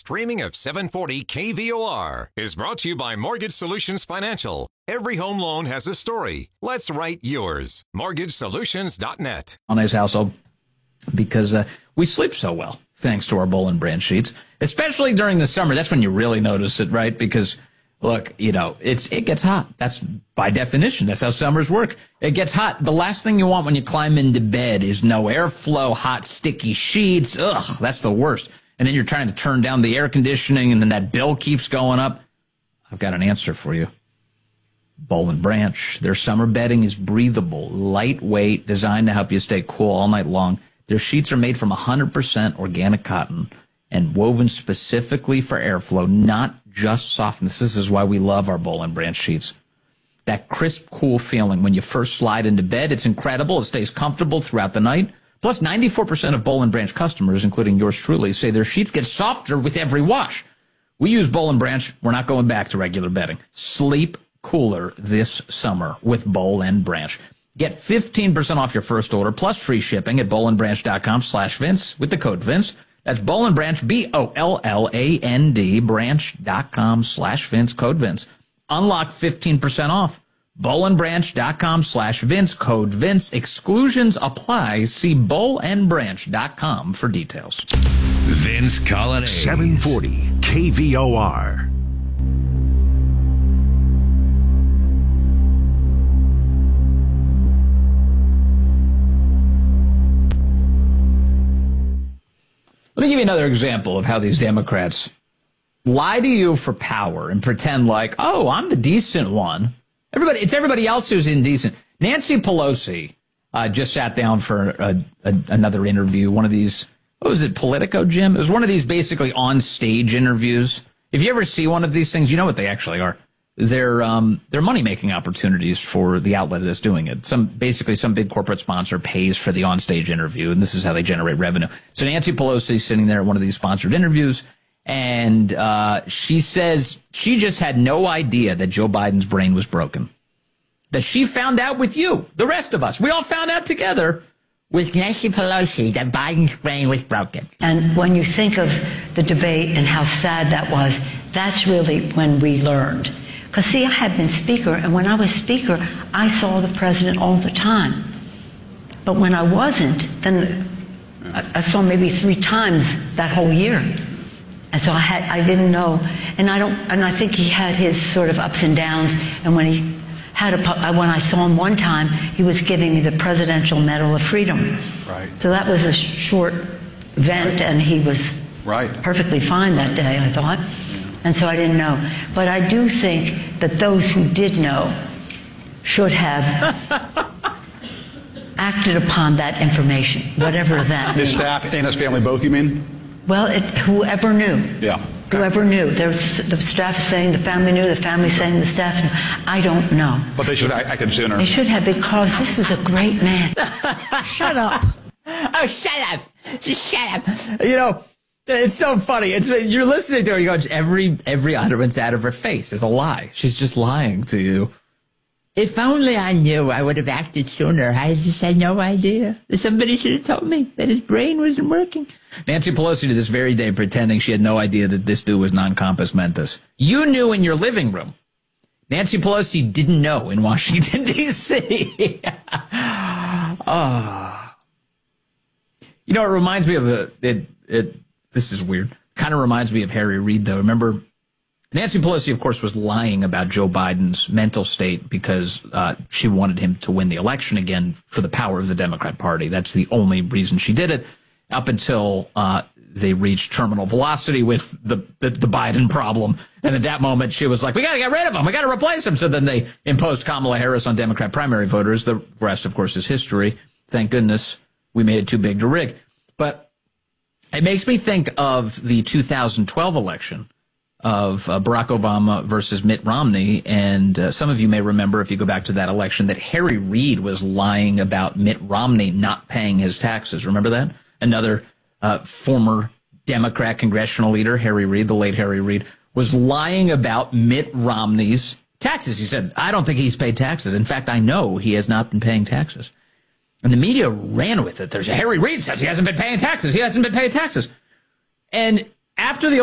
streaming of 740 KVOR is brought to you by Mortgage Solutions Financial. Every home loan has a story. Let's write yours. MortgageSolutions.net. On his household, because we sleep so well, thanks to our Boll and Branch sheets, especially during the summer. That's when you really notice it, right? Because, look, you know, it gets hot. That's by definition. That's how summers work. It gets hot. The last thing you want when you climb into bed is no airflow, hot, sticky sheets. Ugh, that's the worst. And then you're trying to turn down the air conditioning, and then that bill keeps going up. I've got an answer for you. Boll and Branch. Their summer bedding is breathable, lightweight, designed to help you stay cool all night long. Their sheets are made from 100% organic cotton and woven specifically for airflow, not just softness. This is why we love our Boll and Branch sheets. That crisp, cool feeling when you first slide into bed, it's incredible. It stays comfortable throughout the night. Plus, 94% of Boll and Branch customers, including yours truly, say their sheets get softer with every wash. We use Boll and Branch. We're not going back to regular bedding. Sleep cooler this summer with Boll and Branch. Get 15% off your first order plus free shipping at bollandbranch.com/Vince with the code Vince. That's Boll and Branch, BOLLAND, branch.com/Vince, code Vince. Unlock 15% off. bollandbranch.com/Vince, code Vince. Exclusions apply. See bollandbranch.com for details. Vince Coglianese. 740 KVOR. Let me give you another example of how these Democrats lie to you for power and pretend like, oh, I'm the decent one. It's everybody else who's indecent. Nancy Pelosi just sat down for another interview, one of these, what was it, Politico, Jim? It was one of these basically on-stage interviews. If you ever see one of these things, you know what they actually are. They're money-making opportunities for the outlet that's doing it. Basically some big corporate sponsor pays for the on-stage interview, and this is how they generate revenue. So Nancy Pelosi sitting there at one of these sponsored interviews, and she says she just had no idea that Joe Biden's brain was broken. That she found out with you, the rest of us. We all found out together with Nancy Pelosi that Biden's brain was broken. And when you think of the debate and how sad that was, that's really when we learned. Because, see, I had been speaker, and when I was speaker, I saw the president all the time. But when I wasn't, then I saw maybe 3 times that whole year. And so I didn't know, and I think he had his sort of ups and downs. And when when I saw him one time, he was giving me the Presidential Medal of Freedom. Right. So that was a short event, and he was perfectly fine that day, I thought. And so I didn't know. But I do think that those who did know should have acted upon that information, whatever that means. His staff and his family both, you mean? Well, whoever knew. Yeah. Whoever knew. The staff is saying the family knew, the family saying the staff knew. I don't know. But they should have acted sooner. They should have, because this was a great man. Shut up. Oh, shut up. Just shut up. You know, it's so funny. You're listening to her. You go, every utterance out of her face is a lie. She's just lying to you. If only I knew, I would have acted sooner. I just had no idea. Somebody should have told me that his brain wasn't working. Nancy Pelosi to this very day pretending she had no idea that this dude was non-compos mentis. You knew in your living room. Nancy Pelosi didn't know in Washington, D.C. You know, it reminds me of this is weird. Kind of reminds me of Harry Reid, though. Remember, Nancy Pelosi, of course, was lying about Joe Biden's mental state because she wanted him to win the election again for the power of the Democrat Party. That's the only reason she did it, up until they reached terminal velocity with the Biden problem. And at that moment, she was like, we got to get rid of him. We got to replace him. So then they imposed Kamala Harris on Democrat primary voters. The rest, of course, is history. Thank goodness we made it too big to rig. But it makes me think of the 2012 election of Barack Obama versus Mitt Romney. And some of you may remember, if you go back to that election, that Harry Reid was lying about Mitt Romney not paying his taxes. Remember that? Another former Democrat congressional leader, Harry Reid, the late Harry Reid, was lying about Mitt Romney's taxes. He said, I don't think he's paid taxes. In fact, I know he has not been paying taxes. And the media ran with it. There's Harry Reid says he hasn't been paying taxes. He hasn't been paying taxes. And after the